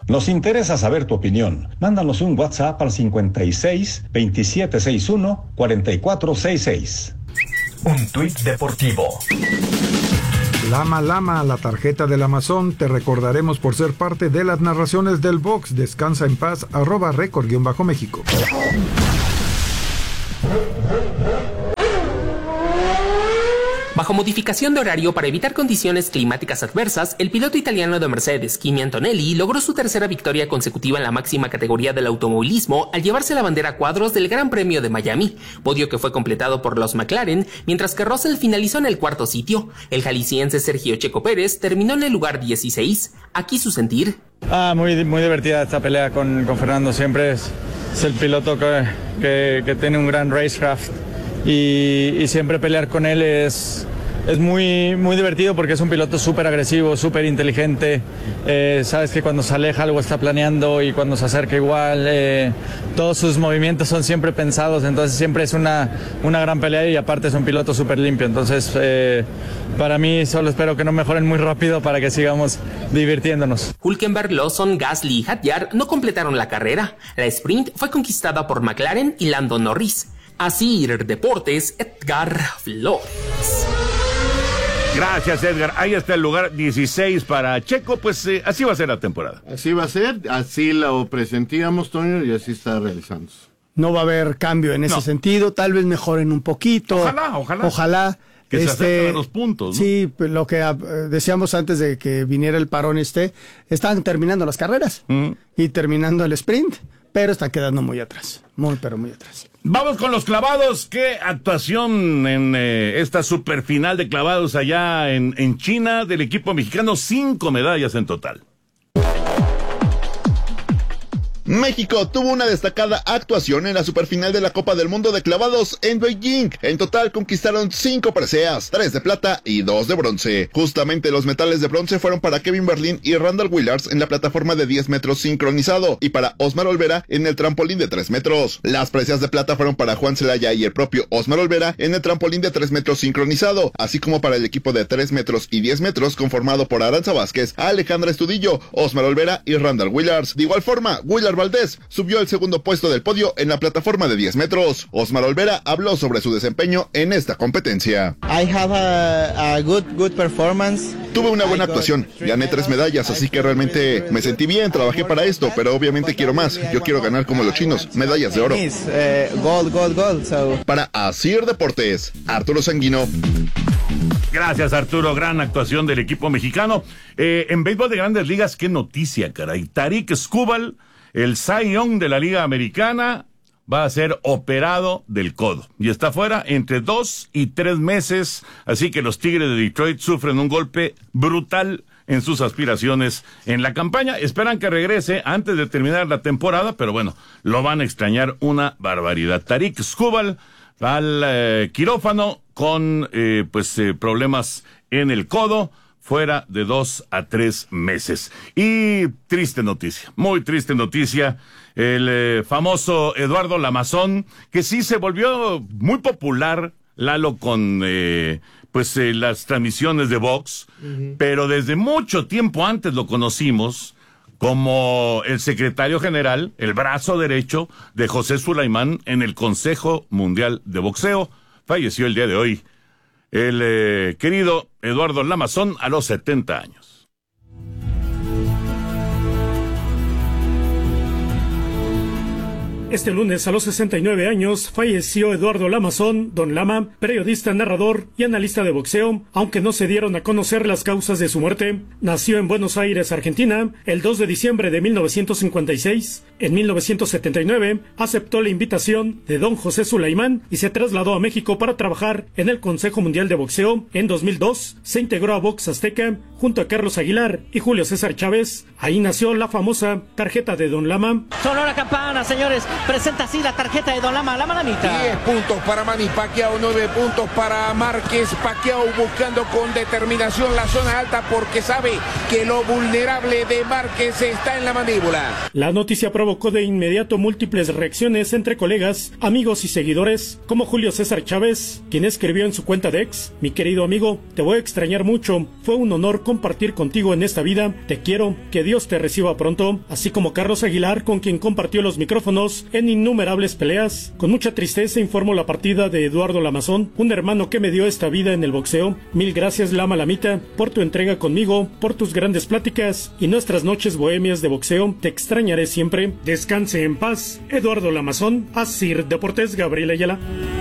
Nos interesa saber tu opinión. Mándanos un WhatsApp al 56 2761 4466. Un tuit deportivo. Lama, la tarjeta del Amazon, te recordaremos por ser parte de las narraciones del box. Descansa en paz, @record_México. Bajo modificación de horario para evitar condiciones climáticas adversas, el piloto italiano de Mercedes, Kimi Antonelli, logró su tercera victoria consecutiva en la máxima categoría del automovilismo al llevarse la bandera a cuadros del Gran Premio de Miami, podio que fue completado por los McLaren, mientras que Russell finalizó en el cuarto sitio. El jalisciense Sergio Checo Pérez terminó en el lugar 16. Aquí su sentir. Muy divertida esta pelea con Fernando. Siempre es el piloto que tiene un gran racecraft. Y siempre pelear con él es muy divertido porque es un piloto súper agresivo, súper inteligente. Sabes que cuando se aleja algo está planeando y cuando se acerca igual. Todos sus movimientos son siempre pensados, entonces siempre es una gran pelea y aparte es un piloto súper limpio. Entonces para mí solo espero que no mejoren muy rápido para que sigamos divirtiéndonos. Hülkenberg, Lawson, Gasly y Hadjar no completaron la carrera. La sprint fue conquistada por McLaren y Lando Norris. Asir Deportes, Edgar Flores. Gracias, Edgar. Ahí está el lugar 16 para Checo. Pues así va a ser la temporada. Así va a ser, así lo presentíamos, Toño, y así está realizándose. No va a haber cambio en ese sentido, tal vez mejoren un poquito. Ojalá. Que se acerquen a los puntos, ¿no? Sí, lo que decíamos antes de que viniera el parón están terminando las carreras y terminando el sprint, pero están quedando muy atrás, pero muy atrás. Vamos con los clavados. Qué actuación en esta superfinal de clavados allá en China del equipo mexicano. 5 medallas en total. México tuvo una destacada actuación en la superfinal de la Copa del Mundo de Clavados en Beijing. En total conquistaron 5 preseas, 3 de plata y 2 de bronce. Justamente los metales de bronce fueron para Kevin Berlín y Randall Willars en la plataforma de 10 metros sincronizado y para Osmar Olvera en el trampolín de 3 metros. Las preseas de plata fueron para Juan Celaya y el propio Osmar Olvera en el trampolín de 3 metros sincronizado, así como para el equipo de 3 metros y 10 metros conformado por Aranza Vázquez, Alejandra Estudillo, Osmar Olvera y Randall Willars. De igual forma, Willard Valdés subió al segundo puesto del podio en la plataforma de 10 metros. Osmar Olvera habló sobre su desempeño en esta competencia. I have a good performance. Tuve una buena actuación, gané 3 medallas, así que realmente me sentí bien, trabajé para esto, pero obviamente quiero más. Yo quiero ganar como los chinos, medallas de oro. Gold. Para Asir Deportes, Arturo Sanguino. Gracias, Arturo. Gran actuación del equipo mexicano. En béisbol de Grandes Ligas, qué noticia, caray. Tarik Skubal, el Cy Young de la Liga Americana, va a ser operado del codo y está fuera entre 2 y 3 meses, así que los Tigres de Detroit sufren un golpe brutal en sus aspiraciones en la campaña. Esperan que regrese antes de terminar la temporada, pero bueno, lo van a extrañar una barbaridad. Tarik Skubal al quirófano con problemas en el codo, fuera de 2 a 3 meses. Y triste noticia, muy triste noticia, el famoso Eduardo Lamazón, que sí se volvió muy popular, Lalo, con las transmisiones de box, pero desde mucho tiempo antes lo conocimos como el secretario general, el brazo derecho de José Sulaimán en el Consejo Mundial de Boxeo. Falleció el día de hoy el querido Eduardo Lamazón a los 70 años. Este lunes, a los 69 años, falleció Eduardo Lamazón, Don Lama, periodista, narrador y analista de boxeo, aunque no se dieron a conocer las causas de su muerte. Nació en Buenos Aires, Argentina, el 2 de diciembre de 1956. En 1979, aceptó la invitación de Don José Sulaimán y se trasladó a México para trabajar en el Consejo Mundial de Boxeo. En 2002, se integró a Box Azteca junto a Carlos Aguilar y Julio César Chávez. Ahí nació la famosa tarjeta de Don Lama. Sonó la campana, señores. presenta así la tarjeta de Don Lama, la Malamita. 10 puntos para Manny Pacquiao, 9 puntos para Márquez. Pacquiao buscando con determinación la zona alta porque sabe que lo vulnerable de Márquez está en la mandíbula. La noticia provocó de inmediato múltiples reacciones entre colegas, amigos y seguidores, como Julio César Chávez, quien escribió en su cuenta de ex: mi querido amigo, te voy a extrañar mucho, fue un honor compartir contigo en esta vida, te quiero, que Dios te reciba pronto, así como Carlos Aguilar, con quien compartió los micrófonos en innumerables peleas. Con mucha tristeza informo la partida de Eduardo Lamazón, un hermano que me dio esta vida en el boxeo. Mil gracias, Lama Lamita, por tu entrega conmigo, por tus grandes pláticas y nuestras noches bohemias de boxeo. Te extrañaré siempre. Descanse en paz, Eduardo Lamazón. Asir Deportes, Gabriel Ayala.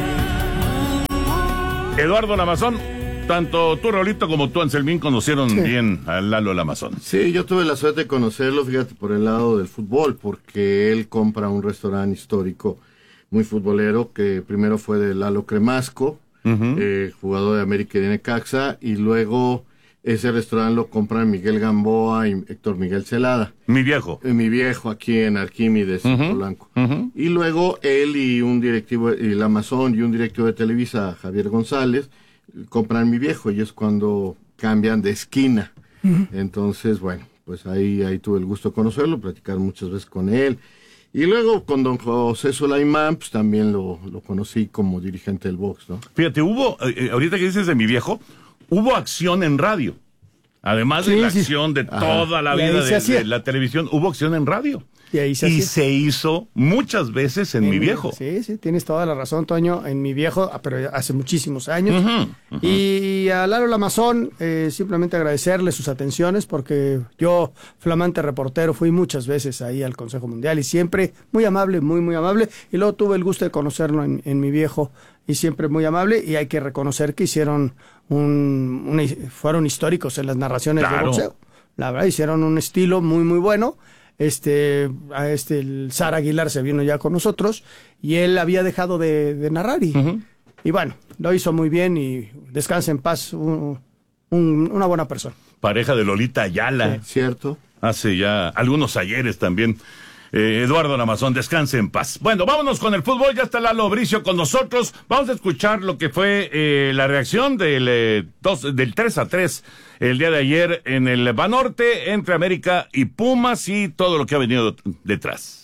Eduardo Lamazón, tanto tú, Raulito, como tú, Anselmín, conocieron bien a Lalo Lamazón. Sí, yo tuve la suerte de conocerlo, fíjate, por el lado del fútbol, porque él compra un restaurante histórico muy futbolero, que primero fue de Lalo Cremasco, jugador de América y de Necaxa, y luego ese restaurante lo compran Miguel Gamboa y Héctor Miguel Celada. Mi viejo. Mi viejo, aquí en Arquímedes, en Polanco. Y luego él y un directivo, y Lamazón y un directivo de Televisa, Javier González, compran Mi Viejo, y es cuando cambian de esquina. Entonces, bueno, pues ahí tuve el gusto de conocerlo, platicar muchas veces con él. Y luego con don José Sulaimán, pues también lo conocí como dirigente del box, ¿no? Fíjate, hubo, ahorita que dices de Mi Viejo, hubo acción en radio. Además de la acción de toda la vida de la televisión, hubo acción en radio. Y se hizo muchas veces en Mi Viejo. Sí, tienes toda la razón, Toño, en Mi Viejo, pero hace muchísimos años. Y a Lalo Lamazón, simplemente agradecerle sus atenciones, porque yo, flamante reportero, fui muchas veces ahí al Consejo Mundial y siempre muy amable, muy amable. Y luego tuve el gusto de conocerlo en Mi Viejo y siempre muy amable. Y hay que reconocer que hicieron fueron históricos en las narraciones de boxeo. La verdad, hicieron un estilo muy bueno. El Sara Aguilar se vino ya con nosotros y él había dejado de narrar y bueno, lo hizo muy bien y descansa en paz, una buena persona. Pareja de Lolita Ayala. Cierto. Hace ya algunos ayeres también. Eduardo Lamazón, descanse en paz. Bueno, vámonos con el fútbol, ya está Lalo Bricio con nosotros. Vamos a escuchar lo que fue la reacción del 3-3 el día de ayer en el Banorte entre América y Pumas y todo lo que ha venido detrás.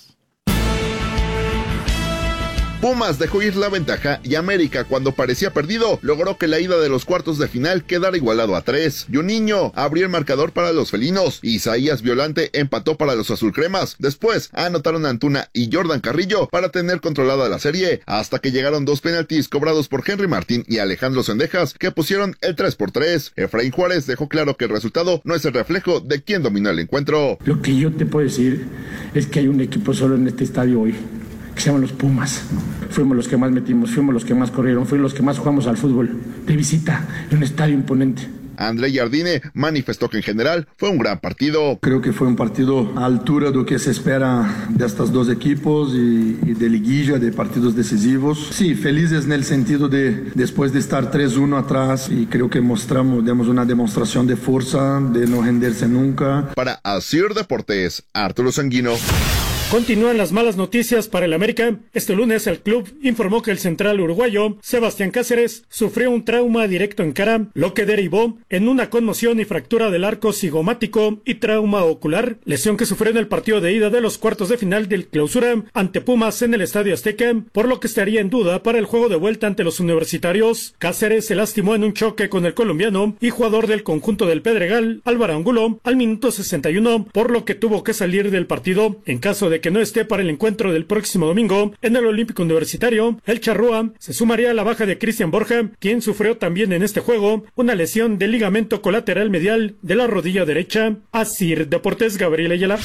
Pumas dejó ir la ventaja y América, cuando parecía perdido, logró que la ida de los cuartos de final quedara igualado a 3. Juninho abrió el marcador para los felinos. Isaías Violante empató para los azulcremas. Después anotaron Antuna y Jordan Carrillo para tener controlada la serie, hasta que llegaron 2 penaltis cobrados por Henry Martín y Alejandro Cendejas, que pusieron el 3-3. Efraín Juárez dejó claro que el resultado no es el reflejo de quién dominó el encuentro. Lo que yo te puedo decir es que hay un equipo solo en este estadio hoy, que se llaman los Pumas. Fuimos los que más metimos, fuimos los que más corrieron, fuimos los que más jugamos al fútbol de visita en un estadio imponente. André Jardine manifestó que en general fue un gran partido. Creo que fue un partido a altura de lo que se espera de estos dos equipos y de liguilla, de partidos decisivos. Sí, felices en el sentido de después de estar 3-1 atrás, y creo que damos una demostración de fuerza, de no rendirse nunca. Para Asir Deportes, Arturo Sanguino. Continúan las malas noticias para el América. Este lunes el club informó que el central uruguayo Sebastián Cáceres sufrió un trauma directo en cara, lo que derivó en una conmoción y fractura del arco cigomático y trauma ocular, lesión que sufrió en el partido de ida de los cuartos de final del Clausura ante Pumas en el Estadio Azteca, por lo que estaría en duda para el juego de vuelta ante los universitarios. Cáceres se lastimó en un choque con el colombiano y jugador del conjunto del Pedregal, Álvaro Angulo, al minuto 61, por lo que tuvo que salir del partido. En caso de que no esté para el encuentro del próximo domingo en el Olímpico Universitario, el Charrúa se sumaría a la baja de Cristian Borja, quien sufrió también en este juego una lesión del ligamento colateral medial de la rodilla derecha. Asir Deportes, Gabriel Ayala.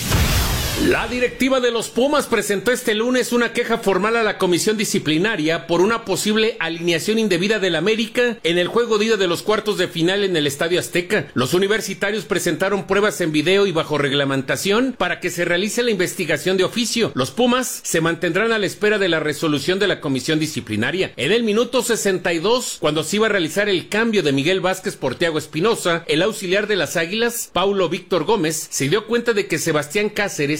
La directiva de los Pumas presentó este lunes una queja formal a la comisión disciplinaria por una posible alineación indebida del América en el juego de ida de los cuartos de final en el Estadio Azteca. Los universitarios presentaron pruebas en video y bajo reglamentación para que se realice la investigación de oficio. Los Pumas se mantendrán a la espera de la resolución de la comisión disciplinaria. En el minuto 62, cuando se iba a realizar el cambio de Miguel Vázquez por Thiago Espinosa, el auxiliar de las Águilas, Paulo Víctor Gómez, se dio cuenta de que Sebastián Cáceres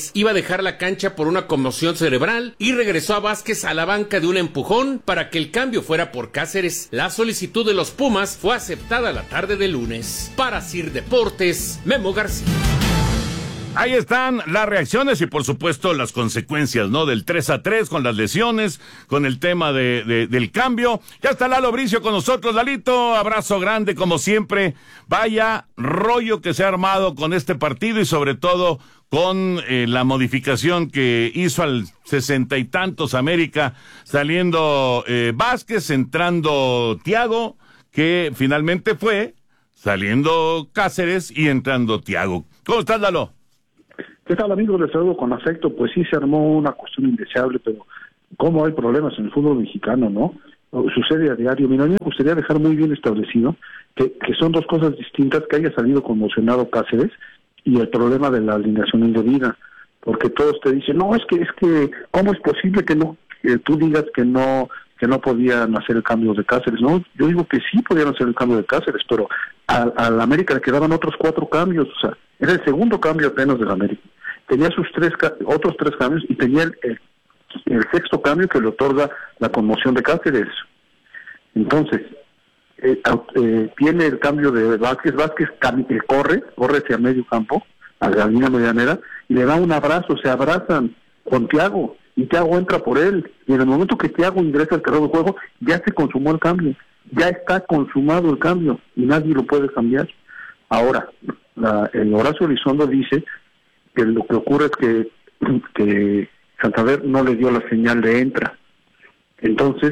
Cáceres iba a dejar la cancha por una conmoción cerebral y regresó a Vázquez a la banca de un empujón para que el cambio fuera por Cáceres. La solicitud de los Pumas fue aceptada la tarde del lunes. Para Sir Deportes, Memo García. Ahí están las reacciones y por supuesto las consecuencias, ¿no? Del 3-3 con las lesiones, con el tema del cambio. Ya está Lalo Bricio con nosotros. Lalito, abrazo grande como siempre. Vaya rollo que se ha armado con este partido y sobre todo con la modificación que hizo al 60 y tantos América, saliendo Vázquez, entrando Thiago, que finalmente fue saliendo Cáceres y entrando Thiago. ¿Cómo estás, Lalo? ¿Qué tal, amigos? Les saludo con afecto. Pues sí, se armó una cuestión indeseable, pero cómo hay problemas en el fútbol mexicano, ¿no? Sucede a diario. Mira, a mí me gustaría dejar muy bien establecido que son dos cosas distintas, que haya salido conmocionado Cáceres y el problema de la alineación indebida, porque todos te dicen, no, es que, ¿cómo es posible que no, tú digas que no podían hacer el cambio de Cáceres? No, yo digo que sí podían hacer el cambio de Cáceres, pero a la América le quedaban otros 4 cambios, o sea, era el segundo cambio apenas de la América. Tenía sus otros 3 cambios y tenía el sexto cambio que le otorga la conmoción de Cáceres. Entonces, tiene el cambio de Vázquez corre hacia medio campo, a la línea medianera, y le da un abrazo, se abrazan con Thiago, y Thiago entra por él, y en el momento que Thiago ingresa al terreno de juego, ya se consumó el cambio, ya está consumado el cambio, y nadie lo puede cambiar. Ahora, el Horacio Elizondo dice que lo que ocurre es que Santander no le dio la señal de entra. Entonces,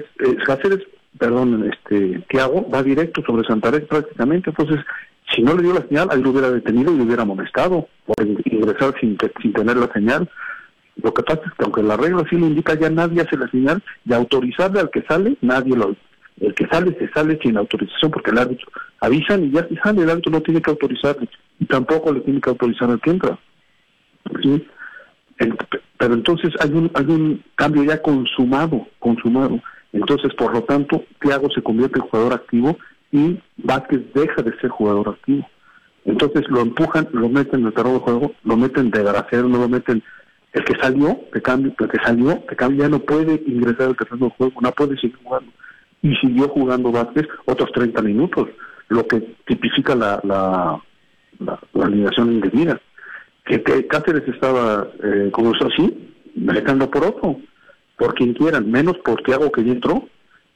Thiago va directo sobre Santander prácticamente. Entonces, si no le dio la señal, ahí lo hubiera detenido y lo hubiera amonestado por ingresar sin tener la señal. Lo que pasa es que aunque la regla sí lo indica, ya nadie hace la señal, y autorizarle al que sale, el que sale se sale sin autorización, porque el árbitro avisan y ya si sale, el árbitro no tiene que autorizarle, y tampoco le tiene que autorizar al que entra. ¿Sí? Pero entonces hay un cambio ya consumado. Entonces, por lo tanto, Thiago se convierte en jugador activo y Vázquez deja de ser jugador activo. Entonces lo empujan, lo meten en el terreno de juego, lo meten de grasero, no lo meten. El que salió de cambio ya no puede ingresar al terreno de juego, no puede seguir jugando. Y siguió jugando Vázquez otros 30 minutos, lo que tipifica la alineación indebida. Que Cáceres estaba, como eso así, dejando por otro, por quien quieran, menos por Thiago, que ya entró,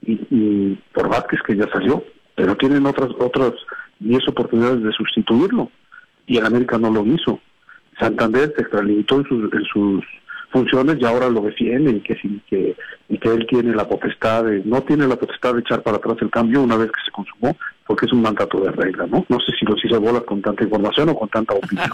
y por Vázquez, que ya salió, pero tienen otras 10 oportunidades de sustituirlo, y el América no lo hizo. Santander se extralimitó en sus funciones y ahora lo defiende, y que él tiene la potestad no tiene la potestad de echar para atrás el cambio una vez que se consumó, porque es un mandato de regla, ¿no? No sé si los hice bolas con tanta información o con tanta opinión.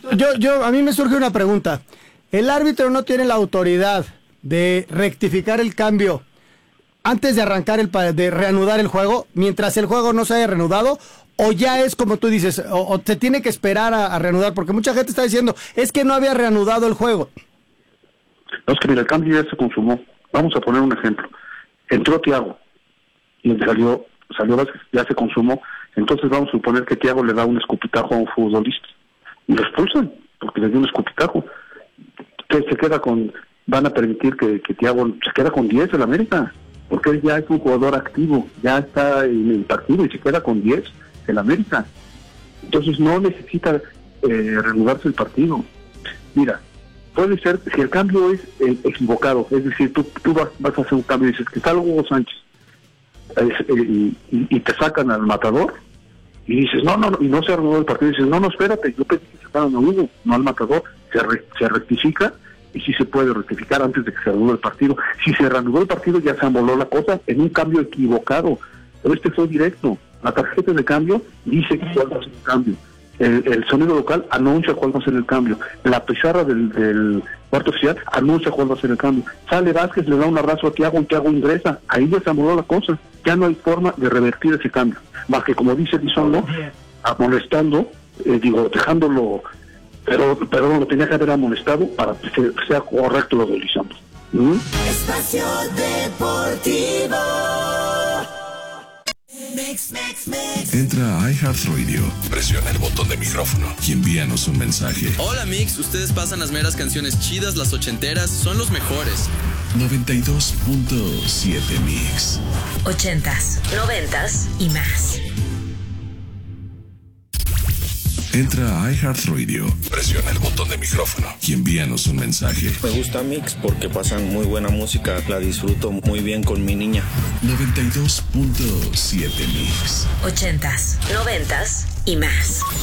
A mí me surge una pregunta. ¿El árbitro no tiene la autoridad de rectificar el cambio antes de de reanudar el juego, mientras el juego no se haya reanudado? ¿O ya es como tú dices, o se tiene que esperar a reanudar? Porque mucha gente está diciendo, es que no había reanudado el juego. No, es que mira, el cambio ya se consumó. Vamos a poner un ejemplo. Entró Thiago y salió Vázquez, ya se consumó. Entonces vamos a suponer que Thiago le da un escupitajo a un futbolista y lo expulsan porque le dio un escupitajo. ¿Qué se queda con? Van a permitir que Thiago se queda con 10 en América, porque él ya es un jugador activo, ya está en el partido y se queda con 10 en América. Entonces no necesita reanudarse el partido. Mira, puede ser si el cambio es equivocado, es decir, tú vas a hacer un cambio y dices que está Hugo Sánchez y te sacan al Matador y dices no, y no se reanudó el partido, y dices no, espérate, yo pedí que sacaran a Hugo, no al Matador. Se rectifica, y sí se puede rectificar antes de que se reanude el partido. Si se reanudó el partido, ya se amoló la cosa en un cambio equivocado, pero este fue directo. La tarjeta de cambio dice cuál va a ser el cambio. El sonido local anuncia cuál va a ser el cambio. La pizarra del cuarto oficial anuncia cuál va a ser el cambio. Sale Vázquez, le da un abrazo a Thiago, Thiago ingresa. Ahí ya se amoló la cosa. Ya no hay forma de revertir ese cambio. Más que, como dice Elizondo, amonestando, dejándolo, pero lo tenía que haber amonestado para que sea correcto lo de Elizondo. Espacio Deportivo. Entra a iHeartRadio, presiona el botón de micrófono y envíanos un mensaje. Hola Mix, ustedes pasan las meras canciones chidas, las ochenteras, son los mejores. 92.7 Mix. 80s, 90s y más. Entra a iHeartRadio, presiona el botón de micrófono y envíanos un mensaje. Me gusta Mix porque pasan muy buena música, la disfruto muy bien con mi niña. 92.7 Mix. 80s, 90s y más.